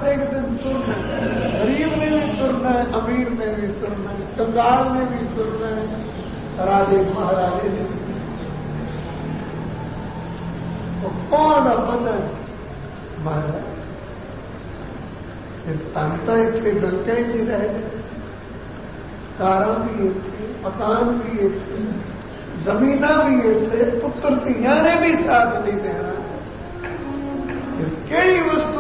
प्रत्येक दिन तुरना है, गरीब ने भी तुरना है, अमीर ने भी तुरना है, कंगाल ने भी तुरना है, राजे महाराजे ने भी। तो कौन अपना महाराज तंता इतने डंके ही रह गए, कारा भी ये थे, मकान भी ये थे, जमीना भी ये थे, पुत्र धिया ने भी साथ नहीं देना। केड़ी वस्तु